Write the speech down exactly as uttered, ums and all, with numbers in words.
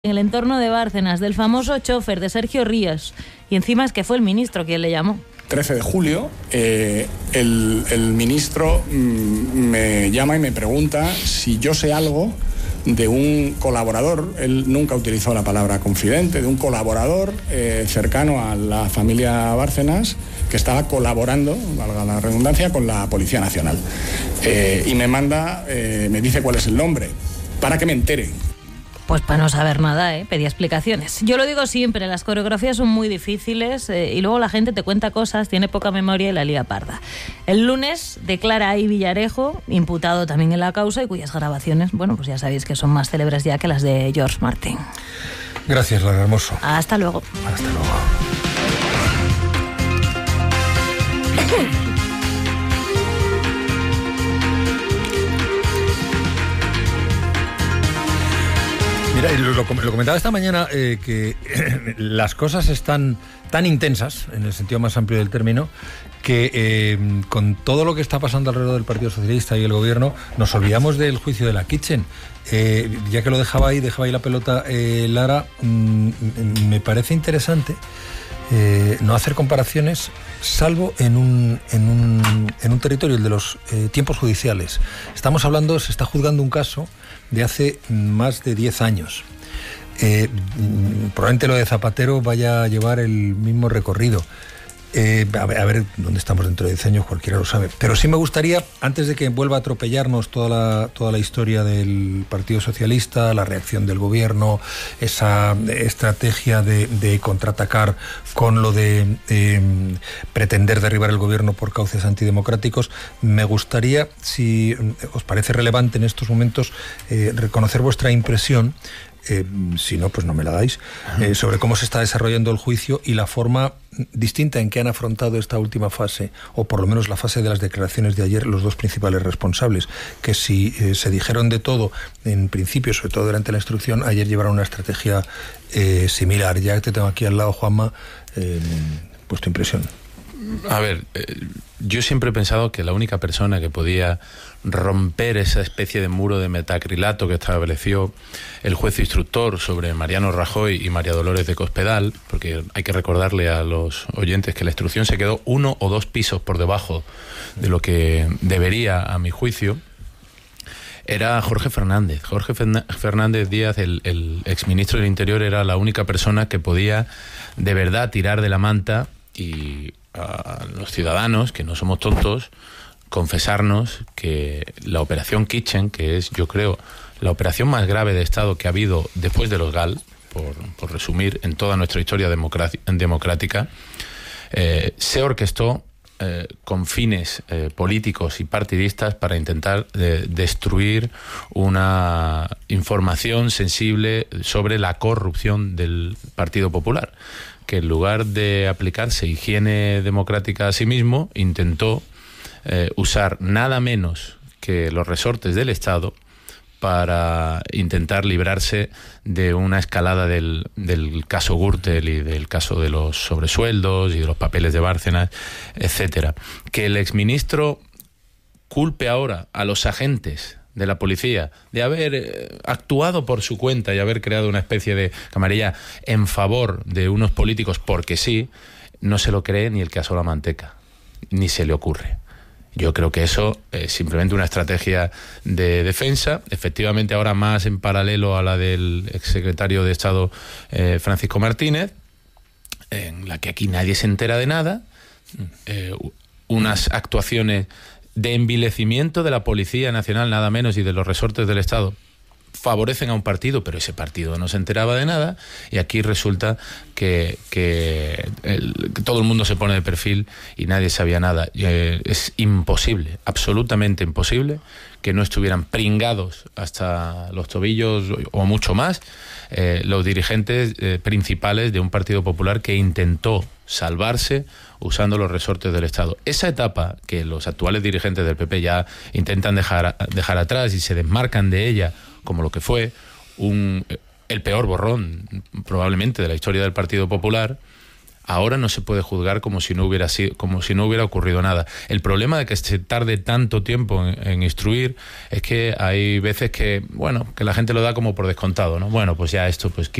en el entorno de Bárcenas del famoso chofer de Sergio Ríos, y encima es que fue el ministro quien le llamó. trece de julio, eh, el, el ministro mm, me llama y me pregunta si yo sé algo de un colaborador, él nunca utilizó la palabra confidente, de un colaborador eh, cercano a la familia Bárcenas que estaba colaborando, valga la redundancia, con la Policía Nacional. Eh, y me manda, eh, me dice cuál es el nombre, para que me entere. Pues para no saber nada, ¿eh? Pedía explicaciones. Yo lo digo siempre, las coreografías son muy difíciles eh, y luego la gente te cuenta cosas, tiene poca memoria y la lía parda. El lunes declara ahí Villarejo, imputado también en la causa y cuyas grabaciones, bueno, pues ya sabéis que son más célebres ya que las de George Martin. Gracias, Lara Hermoso. Hasta luego. Hasta luego. Mira, lo, lo comentaba esta mañana, eh, que eh, las cosas están tan intensas, en el sentido más amplio del término, que eh, con todo lo que está pasando alrededor del Partido Socialista y el Gobierno, nos olvidamos del juicio de la Kitchen. Eh, ya que lo dejaba ahí, dejaba ahí la pelota, eh, Lara, mmm, me parece interesante eh, no hacer comparaciones, salvo en un, en un, en un territorio, el de los eh, tiempos judiciales. Estamos hablando, se está juzgando un caso de hace más de diez años. Eh, probablemente lo de Zapatero vaya a llevar el mismo recorrido. Eh, a, ver, a ver dónde estamos dentro de diez años, cualquiera lo sabe. Pero sí me gustaría, antes de que vuelva a atropellarnos toda la, toda la historia del Partido Socialista, la reacción del Gobierno, esa estrategia de, de contraatacar con lo de eh, pretender derribar el Gobierno por cauces antidemocráticos, me gustaría, si os parece relevante en estos momentos, eh, reconocer vuestra impresión. Eh, si no, pues no me la dais, eh, sobre cómo se está desarrollando el juicio y la forma distinta en que han afrontado esta última fase, o por lo menos la fase de las declaraciones de ayer, los dos principales responsables, que si eh, se dijeron de todo en principio, sobre todo durante la instrucción, ayer llevaron una estrategia eh, similar. Ya te tengo aquí al lado, Juanma, eh, pues tu impresión. A ver, eh, yo siempre he pensado que la única persona que podía romper esa especie de muro de metacrilato que estableció el juez instructor sobre Mariano Rajoy y María Dolores de Cospedal, porque hay que recordarle a los oyentes que la instrucción se quedó uno o dos pisos por debajo de lo que debería, a mi juicio, era Jorge Fernández. Jorge Fernández Díaz, el, el exministro del Interior, era la única persona que podía de verdad tirar de la manta y a los ciudadanos, que no somos tontos, confesarnos que la operación Kitchen, que es, yo creo, la operación más grave de Estado que ha habido después de los GAL, por, por resumir, en toda nuestra historia democrática, eh, se orquestó eh, con fines eh, políticos y partidistas para intentar eh, destruir una información sensible sobre la corrupción del Partido Popular, que en lugar de aplicarse higiene democrática a sí mismo, intentó eh, usar nada menos que los resortes del Estado para intentar librarse de una escalada del, del caso Gürtel y del caso de los sobresueldos y de los papeles de Bárcenas, etcétera. Que el exministro culpe ahora a los agentes de la policía de haber eh, actuado por su cuenta y haber creado una especie de camarilla en favor de unos políticos porque sí, no se lo cree ni el que asó la manteca, ni se le ocurre. Yo creo que eso es simplemente una estrategia de defensa, efectivamente ahora más en paralelo a la del exsecretario de Estado eh, Francisco Martínez, en la que aquí nadie se entera de nada, eh, unas actuaciones de envilecimiento de la Policía Nacional, nada menos, y de los resortes del Estado, favorecen a un partido, pero ese partido no se enteraba de nada, y aquí resulta que, que, el, que todo el mundo se pone de perfil y nadie sabía nada. Eh, es imposible, absolutamente imposible, que no estuvieran pringados hasta los tobillos o mucho más eh, los dirigentes eh, principales de un Partido Popular que intentó salvarse usando los resortes del Estado. Esa etapa que los actuales dirigentes del P P ya intentan dejar, dejar atrás y se desmarcan de ella como lo que fue un, el peor borrón probablemente de la historia del Partido Popular, ahora no se puede juzgar como si no hubiera sido, como si no hubiera ocurrido nada. El problema de que se tarde tanto tiempo en, en instruir es que hay veces que, bueno, que la gente lo da como por descontado, ¿no? Bueno, pues ya esto, pues